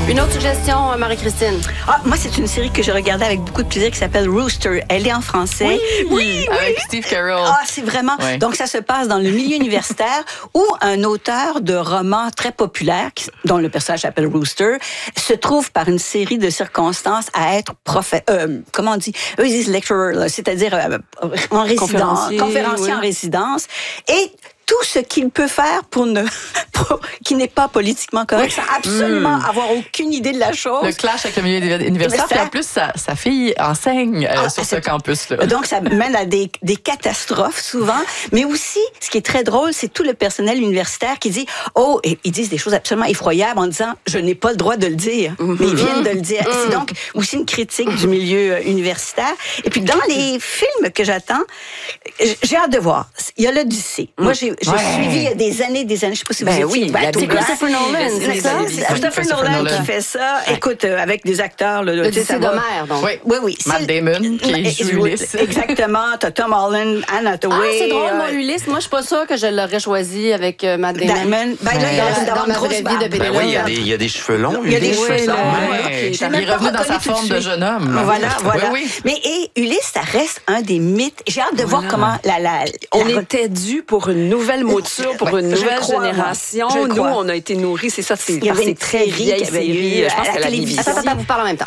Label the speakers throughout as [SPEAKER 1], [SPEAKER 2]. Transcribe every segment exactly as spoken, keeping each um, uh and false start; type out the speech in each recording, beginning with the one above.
[SPEAKER 1] Une autre suggestion, Marie-Christine.
[SPEAKER 2] Ah, moi, c'est une série que j'ai regardée avec beaucoup de plaisir qui s'appelle Rooster. Elle est en français.
[SPEAKER 1] Oui,
[SPEAKER 2] oui, oui.
[SPEAKER 3] Avec Steve Carell.
[SPEAKER 2] Ah, c'est vraiment...
[SPEAKER 3] Oui.
[SPEAKER 2] Donc, ça se passe dans le milieu universitaire où un auteur de romans très populaire, qui- dont le personnage s'appelle Rooster, se trouve par une série de circonstances à être prophète... Euh, comment on dit? Eux, ils disent lecturer, là, c'est-à-dire euh, en résidence,
[SPEAKER 1] Conférencier,
[SPEAKER 2] conférencier
[SPEAKER 1] oui.
[SPEAKER 2] en résidence. Et tout ce qu'il peut faire pour ne... pour- qui n'est pas politiquement correct, sans absolument
[SPEAKER 3] Mm.
[SPEAKER 2] avoir aucune idée de la chose.
[SPEAKER 3] Le clash avec le milieu universitaire. Puis en plus, sa, sa fille enseigne euh,
[SPEAKER 2] Ah,
[SPEAKER 3] sur ce
[SPEAKER 2] c'est-
[SPEAKER 3] campus-là.
[SPEAKER 2] Donc, ça mène à des, des catastrophes souvent. Mais aussi, ce qui est très drôle, c'est tout le personnel universitaire qui dit, oh, et ils disent des choses absolument effroyables en disant, je n'ai pas le droit de le dire. Mais ils viennent de le dire. C'est donc aussi une critique du milieu euh, universitaire. Et puis, dans les films que j'attends, j- j'ai hâte de voir. Il y a l'Odyssée. Moi, j'ai j'ai
[SPEAKER 3] Ouais.
[SPEAKER 2] suivi il y a des années, des années, je sais pas si vous
[SPEAKER 1] Ben
[SPEAKER 2] étiez
[SPEAKER 1] oui,
[SPEAKER 2] Bateau
[SPEAKER 1] c'est
[SPEAKER 2] Blanc.
[SPEAKER 1] Christopher Nolan, c'est
[SPEAKER 2] C'est
[SPEAKER 1] ça?
[SPEAKER 2] ça,
[SPEAKER 3] Oui,
[SPEAKER 2] c'est Christopher
[SPEAKER 3] Christopher
[SPEAKER 2] Nolan
[SPEAKER 3] Nolan.
[SPEAKER 2] qui fait ça. Écoute, euh, avec des acteurs, là, tu sais,
[SPEAKER 1] L'Odyssée
[SPEAKER 2] ça
[SPEAKER 1] de
[SPEAKER 2] va.
[SPEAKER 1] mer, donc.
[SPEAKER 3] Oui.
[SPEAKER 2] Oui, oui.
[SPEAKER 3] Matt
[SPEAKER 2] c'est-
[SPEAKER 3] Damon, qui
[SPEAKER 2] Mais-
[SPEAKER 3] joue Ulysse.
[SPEAKER 2] Exactement. T'as Tom Holland, Anne Hathaway.
[SPEAKER 1] Ah, c'est drôle,
[SPEAKER 2] euh,
[SPEAKER 1] moi, Ulysse. Moi, je suis pas sûre que je l'aurais choisi avec euh, Matt Damon.
[SPEAKER 2] Damon. Ben là, il y a
[SPEAKER 1] Dans-
[SPEAKER 2] d'avoir
[SPEAKER 1] dans
[SPEAKER 2] une
[SPEAKER 1] ma
[SPEAKER 2] grosse
[SPEAKER 1] vraie vie
[SPEAKER 2] barbe.
[SPEAKER 1] de
[SPEAKER 4] Ben
[SPEAKER 1] Pénélope.
[SPEAKER 4] oui, il y a des, il y a des cheveux longs.
[SPEAKER 2] Il y a des
[SPEAKER 4] Ulysse.
[SPEAKER 2] cheveux longs.
[SPEAKER 3] Ouais.
[SPEAKER 2] Ouais.
[SPEAKER 3] Il
[SPEAKER 2] J'ai
[SPEAKER 3] est
[SPEAKER 2] même pas
[SPEAKER 3] revenu dans sa
[SPEAKER 2] reconnu tout
[SPEAKER 3] forme
[SPEAKER 2] de
[SPEAKER 3] de
[SPEAKER 2] suite.
[SPEAKER 3] jeune homme.
[SPEAKER 2] Voilà, voilà.
[SPEAKER 3] Oui, oui.
[SPEAKER 2] Mais et Ulysse, ça reste un des mythes. J'ai hâte de voir comment la la.
[SPEAKER 5] On
[SPEAKER 2] la-
[SPEAKER 5] était dû pour une nouvelle mouture, pour
[SPEAKER 2] Ouais,
[SPEAKER 5] une
[SPEAKER 2] je
[SPEAKER 5] nouvelle
[SPEAKER 2] crois, moi.
[SPEAKER 5] génération.
[SPEAKER 2] Je
[SPEAKER 5] Nous,
[SPEAKER 2] crois.
[SPEAKER 5] on a été nourris, c'est ça, c'est
[SPEAKER 2] Il y
[SPEAKER 5] par
[SPEAKER 2] avait
[SPEAKER 5] ces
[SPEAKER 2] une
[SPEAKER 5] très
[SPEAKER 2] série
[SPEAKER 5] vieilles
[SPEAKER 2] qui avait eu
[SPEAKER 5] séries. Je
[SPEAKER 2] à
[SPEAKER 5] pense
[SPEAKER 2] la
[SPEAKER 5] qu'à la
[SPEAKER 2] télévision.
[SPEAKER 1] Attends, attends, vous parlez en même temps.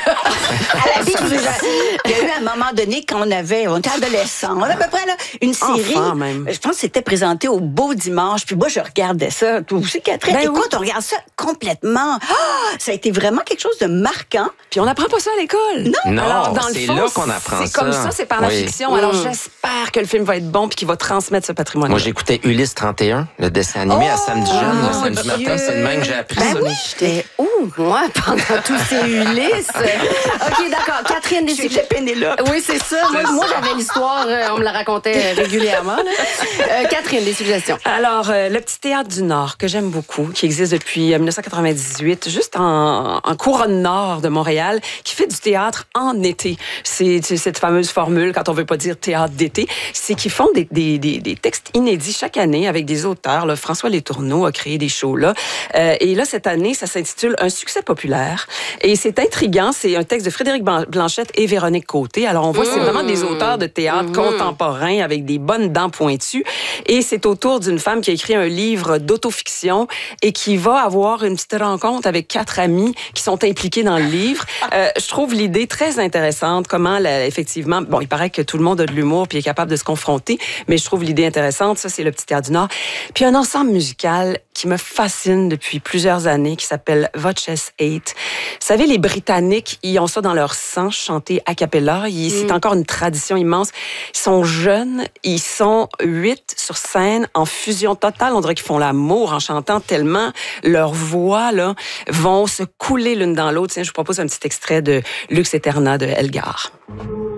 [SPEAKER 2] à la vie, je veux dire, il y a eu un moment donné quand on avait, on était adolescents, on avait à peu près là, une série.
[SPEAKER 5] Enfant, même.
[SPEAKER 2] Je pense que c'était présenté au Beau Dimanche. Puis moi, je regardais ça. Toi aussi, Catherine.
[SPEAKER 5] Ben
[SPEAKER 2] Écoute, on regarde ça complètement. Ah, ça a été vraiment quelque chose de marquant.
[SPEAKER 5] Puis on n'apprend pas ça à l'école.
[SPEAKER 2] Non.
[SPEAKER 4] Non,
[SPEAKER 5] Alors, dans le
[SPEAKER 4] c'est
[SPEAKER 5] fond,
[SPEAKER 4] là qu'on apprend
[SPEAKER 5] C'est comme
[SPEAKER 4] ça.
[SPEAKER 5] ça, c'est par la
[SPEAKER 4] Oui.
[SPEAKER 5] fiction. Alors, j'espère que le film va être bon puis qu'il va transmettre ce patrimoine.
[SPEAKER 4] Moi, j'écoutais Ulysse trente et un, le dessin animé à samedi jeune, le
[SPEAKER 5] mon
[SPEAKER 4] samedi
[SPEAKER 5] Dieu.
[SPEAKER 4] matin. C'est de même que j'ai appris
[SPEAKER 1] Ben
[SPEAKER 4] ça.
[SPEAKER 1] oui, j'étais où, moi, pendant tous ces Ulysse? OK, d'accord. Catherine, des
[SPEAKER 2] Je suis Pénélope.
[SPEAKER 1] Oui, c'est ça. Moi, moi, j'avais l'histoire, euh, on me la racontait régulièrement. là. Euh, Catherine, des suggestions.
[SPEAKER 5] Alors, euh, le Petit Théâtre du Nord, que j'aime beaucoup, qui existe depuis euh, dix-neuf cent quatre-vingt-dix-huit, juste en, en couronne nord de Montréal, qui fait du théâtre en été. C'est c'est cette fameuse formule, quand on veut pas dire théâtre d'été, c'est qu'ils font des, des, des, des textes inédits chaque année avec des auteurs. Là. François Letourneau a créé des shows là. Euh, et là, cette année, ça s'intitule Un succès populaire. Et c'est intriguant. C'est un texte de Frédéric Ban- Blanchette et Véronique Côté. Alors, on voit, c'est vraiment des auteurs de théâtre contemporains avec des bonnes dents pointues. Et c'est autour d'une femme qui a écrit un livre d'autofiction et qui va avoir une petite rencontre avec quatre amis qui sont impliqués dans le livre. Euh, je trouve l'idée très intéressante, comment, la, effectivement, bon, il paraît que tout le monde a de l'humour puis est capable de se confronter, mais je trouve l'idée intéressante. Ça, c'est le Petit Théâtre du Nord. Puis un ensemble musical qui me fascine depuis plusieurs années, qui s'appelle Voices eight. Vous savez, les Britanniques, ils ont ça dans leur sang, chanter a cappella. Ils- C'est encore une tradition immense. Ils sont jeunes, ils sont huit sur scène, en fusion totale. On dirait qu'ils font l'amour en chantant tellement leurs voix là, vont se couler l'une dans l'autre. Tiens, je vous propose un petit extrait de Lux Eterna de Elgar.